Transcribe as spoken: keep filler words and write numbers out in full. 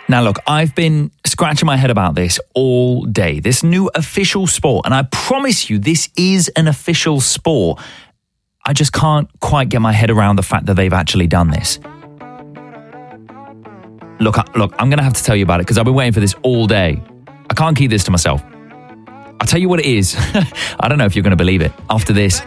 Now, look, I've been scratching my head about this all day. This new official sport, and I promise you, this is an official sport. I just can't quite get my head around the fact that they've actually done this. Look, I, look, I'm going to have to tell you about it because I've been waiting for this all day. I can't keep this to myself. I'll tell you what it is. I don't know if you're going to believe it after this.